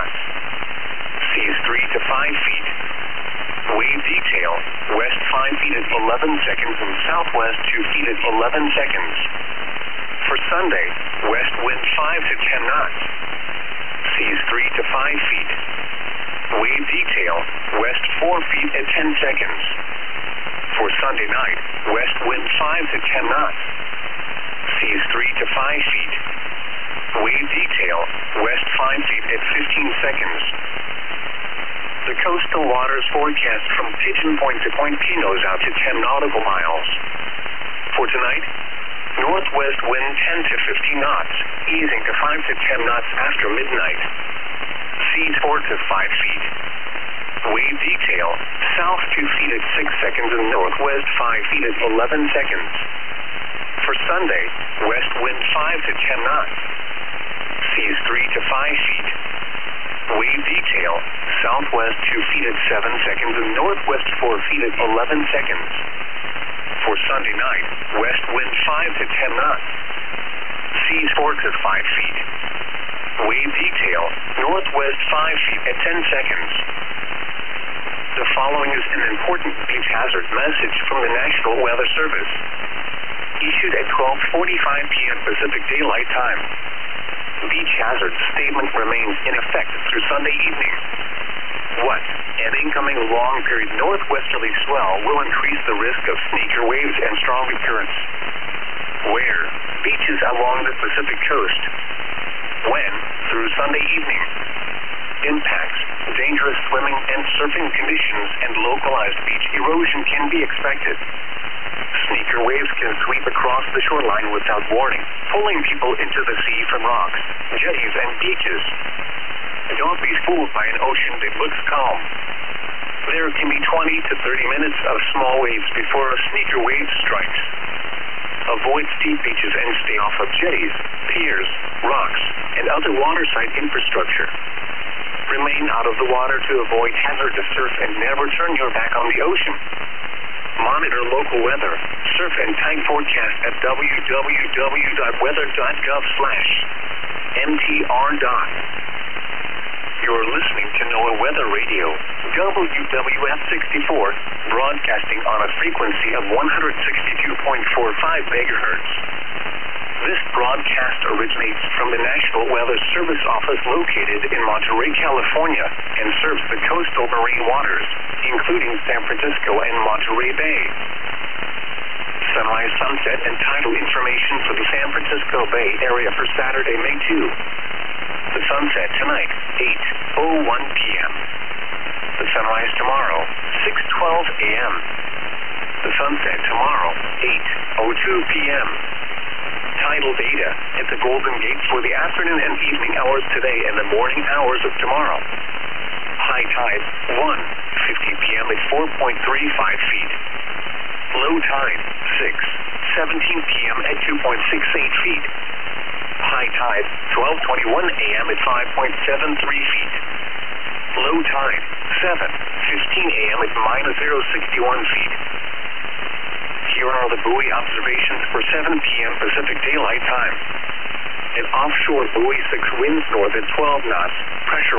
knots. Seas 3 to 5 feet. Wave detail, west 5 feet at 11 seconds and southwest 2 feet at 11 seconds. For Sunday, west wind 5 to 10 knots. Seas 3 to 5 feet. Wave detail, west 4 feet at 10 seconds. For Sunday night, west wind 5 to 10 knots. Seas 3 to 5 feet. Wave detail, west 5 feet at 15 seconds. The coastal waters forecast from Pigeon Point to Point Pinos out to 10 nautical miles. For tonight, northwest wind 10 to 15 knots, easing to 5 to 10 knots after midnight. Seas 4 to 5 feet. Wave detail, south 2 feet at 6 seconds and northwest 5 feet at 11 seconds. For Sunday, west wind 5 to 10 knots. Seas 3 to 5 feet. Wave detail, southwest 2 feet at 7 seconds and northwest 4 feet at 11 seconds. For Sunday night, west wind 5 to 10 knots. Seas 4 to 5 feet. Wave detail, northwest 5 feet at 10 seconds. The following is an important beach hazard message from the National Weather Service. Issued at 12:45 p.m. Pacific Daylight Time. Beach hazard statement remains in effect through Sunday evening. What? An incoming long-period northwesterly swell will increase the risk of sneaker waves and stronger currents. Where? Beaches along the Pacific coast. When? Through Sunday evening. Impacts, dangerous swimming and surfing conditions, and localized beach erosion can be expected. Sneaker waves can sweep across the shoreline without warning, pulling people into the sea from rocks, jetties, and beaches. Don't be fooled by an ocean that looks calm. There can be 20 to 30 minutes of small waves before a sneaker wave strikes. Avoid steep beaches and stay off of jetties, piers, rocks, and other waterside infrastructure. Remain out of the water to avoid hazardous surf and never turn your back on the ocean. Monitor local weather, surf and tide forecast at www.weather.gov/mtr. You're listening to NOAA Weather Radio, WWF 64, broadcasting on a frequency of 162.45 megahertz. This broadcast originates from the National Weather Service office located in Monterey, California, and serves the coastal marine waters, including San Francisco and Monterey Bay. Sunrise, sunset, and tidal information for the San Francisco Bay Area for Saturday, May 2. The sunset tonight, 8:01 p.m. The sunrise tomorrow, 6:12 a.m. The sunset tomorrow, 8:02 p.m. Tidal data at the Golden Gate for the afternoon and evening hours today and the morning hours of tomorrow. High tide, 1:50 p.m. at 4.35 feet. Low tide, 6:17 p.m. at 2.68 feet. High tide, 12:21 a.m. at 5.73 feet. Low tide, 7:15 a.m. at -0.61 feet. Here are the buoy observations for 7 p.m. Pacific Daylight Time. An offshore buoy 6 winds north at 12 knots, pressure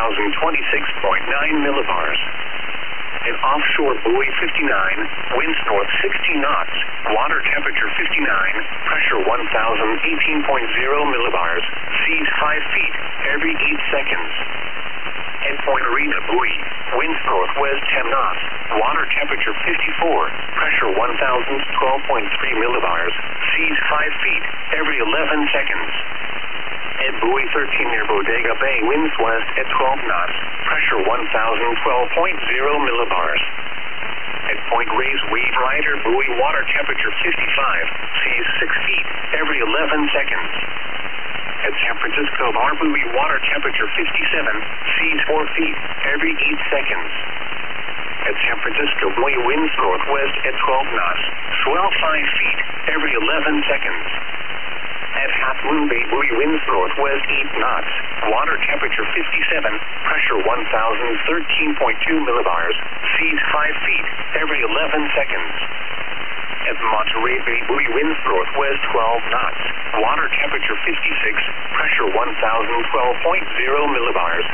1,026.9 millibars. An offshore buoy 59, winds north 60 knots, water temperature 59, pressure 1,018.0 millibars, seas 5 feet every 8 seconds. At Point Arena buoy, winds northwest 10 knots, water temperature 54, pressure 1,012.3 millibars, seas 5 feet every 11 seconds. At buoy 13 near Bodega Bay, winds west at 12 knots, pressure 1,012.0 millibars. At Point Reyes Wave Rider buoy, water temperature 55, seas 6 feet every 11 seconds. At San Francisco Bar buoy, water temperature 57, seas 4 feet every 8 seconds. At San Francisco buoy, winds northwest at 12 knots, swell 5 feet every 11 seconds. At Half Moon Bay buoy, winds northwest 8 knots, water temperature 57, pressure 1,013.2 millibars, seas 5 feet every 11 seconds. At Monterey Bay buoy, winds northwest 12 knots, water temperature 56, pressure 1,012.0 millibars,